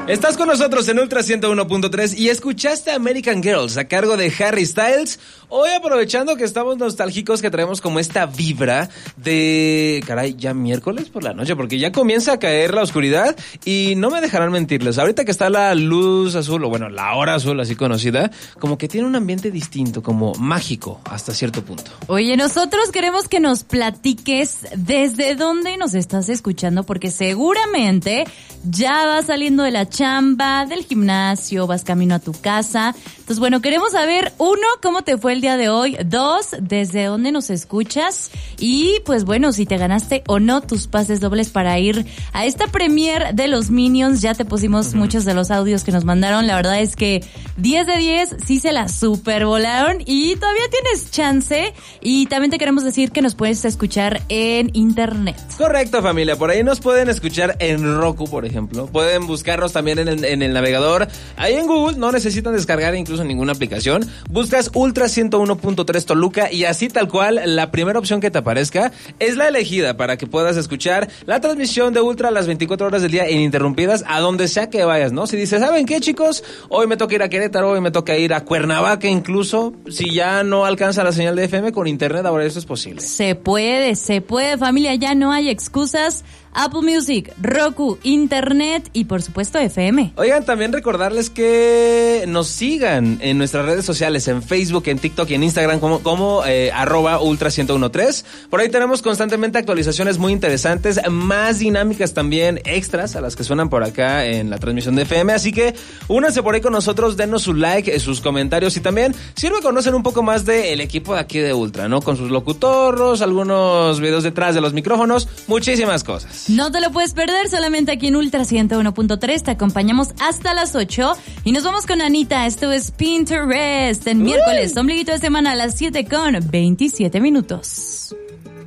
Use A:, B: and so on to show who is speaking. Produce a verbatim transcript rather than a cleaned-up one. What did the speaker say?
A: Estás con nosotros en Ultra ciento uno punto tres y escuchaste American Girls a cargo de Harry Styles. Hoy aprovechando que estamos nostálgicos, que traemos como esta vibra de, caray, ya miércoles por la noche, porque ya comienza a caer la oscuridad y no me dejarán mentirles. Ahorita que está la luz azul, o bueno, la hora azul así conocida, como que tiene un ambiente distinto, como mágico hasta cierto punto.
B: Oye, nosotros queremos que nos platiques desde dónde nos estás escuchando, porque seguramente ya vas saliendo de la chamba, del gimnasio, vas camino a tu casa. Entonces, bueno, queremos saber, uno, cómo te fue el día de hoy, dos, desde dónde nos escuchas y, pues bueno, si te ganaste o no tus pases dobles para ir a esta premier de los Minions. Ya te pusimos uh-huh. muchos de los audios que nos mandaron. La verdad es que diez de diez sí se la super volaron y todavía tienes chance. Y también te queremos decir que nos puedes escuchar en internet.
A: Correcto, familia. Por ahí nos pueden escuchar en Roku, por ejemplo. Pueden buscarnos también en el, en el navegador. Ahí en Google no necesitan descargar incluso ninguna aplicación. Buscas Ultra ciento uno punto tres Toluca y así tal cual la primera opción que te aparezca es la elegida para que puedas escuchar la transmisión de Ultra las veinticuatro horas del día ininterrumpidas a donde sea que vayas, ¿no? Si dices, ¿saben qué, chicos? Hoy me toca ir a Querétaro, hoy me toca ir a Cuernavaca incluso. Si ya no alcanza la señal de F M, con internet ahora eso es posible.
B: Se puede, se puede, familia, ya no hay excusas. Apple Music, Roku, Internet y por supuesto F M.
A: Oigan, también recordarles que nos sigan en nuestras redes sociales, en Facebook, en TikTok y en Instagram como, como eh, arroba Ultra ciento uno punto tres. Por ahí tenemos constantemente actualizaciones muy interesantes, más dinámicas también, extras a las que suenan por acá en la transmisión de F M. Así que únanse por ahí con nosotros, denos su like, sus comentarios y también sirve conocer un poco más del equipo de aquí de Ultra, ¿no? Con sus locutorros, algunos videos detrás de los micrófonos, muchísimas cosas.
B: No te lo puedes perder, solamente aquí en Ultra ciento uno punto tres. Te acompañamos hasta las ocho y nos vamos con Anita. Esto es Pinterest en miércoles, ombliguito de semana a las siete con veintisiete minutos.